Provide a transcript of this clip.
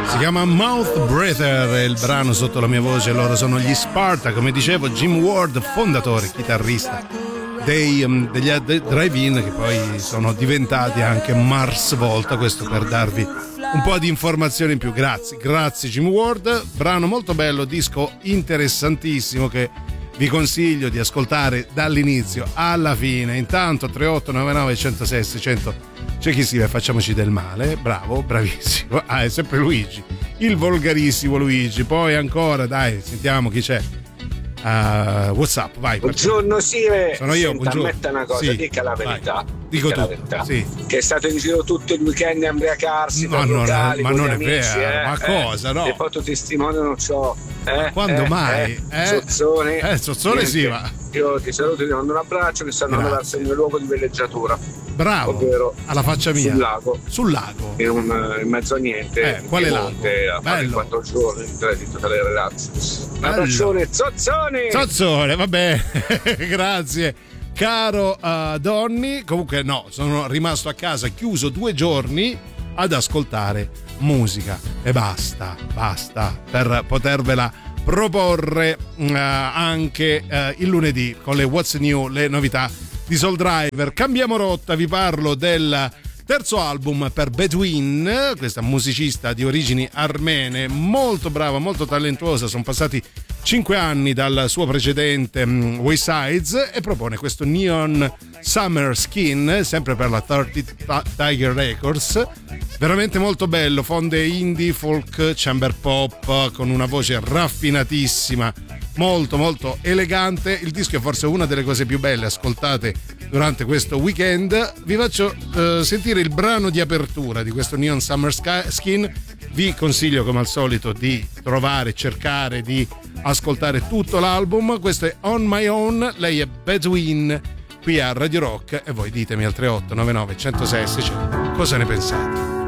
Si chiama Mouth Breather, il brano sotto la mia voce. Loro sono gli Sparta, come dicevo, Jim Ward, fondatore, chitarrista degli Drive-In, che poi sono diventati anche Mars Volta. Questo per darvi un po' di informazioni in più. Grazie Jim Ward. Brano molto bello, disco interessantissimo che vi consiglio di ascoltare dall'inizio alla fine. Intanto 3899 106 600 c'è chi scrive facciamoci del male. Bravo, bravissimo. È sempre Luigi, il volgarissimo Luigi. Poi ancora, dai, sentiamo chi c'è. WhatsApp, vai. Buongiorno Sire. Sono io. Senta, ammetta una cosa, sì, dica la verità. Vai. Dico la tutto, verità. sì. Che è stato in giro tutto il weekend a imbriacarsi, ma non è vero, ma cosa, no? Le fototestimoniano ciò. Quando mai? Sozzone. Sozzone sì, ma io ti saluto, ti mando un abbraccio, mi stanno andando verso il mio luogo di villeggiatura. Bravo, ovvero alla faccia mia. Sul lago. In mezzo a niente. Quale lago? A fare 4 giorni di totale relax. Un abbraccione, Zozzone, vabbè. Grazie. Caro Donny, comunque no, sono rimasto a casa chiuso 2 giorni ad ascoltare musica e basta per potervela proporre anche il lunedì con le What's New, le novità di Soul Driver. Cambiamo rotta, vi parlo del terzo album per Bedouin, questa musicista di origini armene, molto brava, molto talentuosa. Sono passati 5 anni dal suo precedente Waysides e propone questo Neon Summer Skin, sempre per la 30 Tiger Records. Veramente molto bello, fonde indie, folk, chamber pop con una voce raffinatissima, molto molto elegante. Il disco è forse una delle cose più belle ascoltate durante questo weekend. Vi faccio sentire il brano di apertura di questo Neon Summer Skin. Vi consiglio come al solito di cercare di ascoltare tutto l'album. Questo è On My Own, lei è Bedouin qui a Radio Rock e voi ditemi al 3899 106 600 cosa ne pensate.